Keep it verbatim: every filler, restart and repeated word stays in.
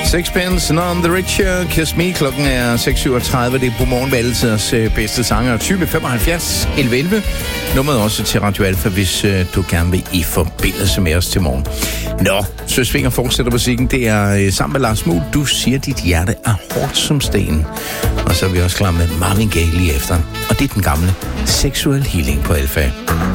Sixpence, None the Richer, Kiss Me. Klokken er seks syvogtredive. Det er på morgen med altiders bedste sanger. tyve femoghalvfjerds elleve elleve. Nummeret også til Radio Alfa, hvis øh, du gerne vil i forbindelse med os til morgen. Nå, Søsvinger fortsætter musikken. Det er øh, sammen med Lars Muhl. Du siger, dit hjerte er hårdt som sten. Og så er vi også klar med Marvin Gaye lige efter. Og det er den gamle Sexual Healing på Alfa.